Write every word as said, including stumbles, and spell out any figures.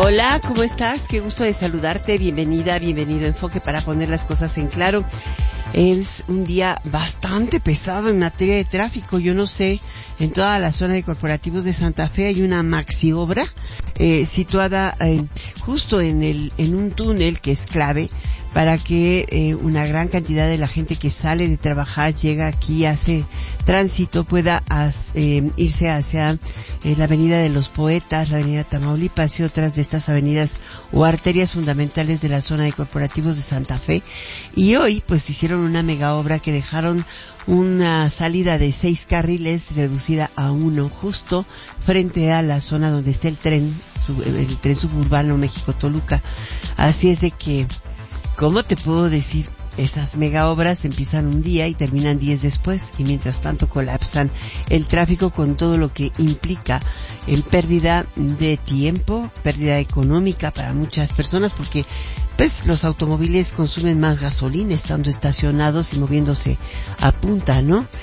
Hola, ¿cómo estás? Qué gusto de saludarte. Bienvenida, bienvenido a Enfoque para poner las cosas en claro. Es un día bastante pesado en materia de tráfico. Yo no sé, en toda la zona de corporativos de Santa Fe hay una maxi obra eh, situada eh, justo en el en un túnel que es clave para que eh, una gran cantidad de la gente que sale de trabajar, llega aquí, hace tránsito, pueda as, eh, irse hacia eh, la Avenida de los Poetas, la Avenida Tamaulipas y otras de estas avenidas o arterias fundamentales de la zona de corporativos de Santa Fe. Y hoy pues hicieron una mega obra que dejaron una salida de seis carriles reducida a uno justo frente a la zona donde está el tren, el tren suburbano México-Toluca. Así es de que, ¿cómo te puedo decir? Esas mega obras empiezan un día y terminan diez después, y mientras tanto colapsan el tráfico con todo lo que implica en pérdida de tiempo, pérdida económica para muchas personas, porque pues los automóviles consumen más gasolina estando estacionados y moviéndose a punta, ¿no?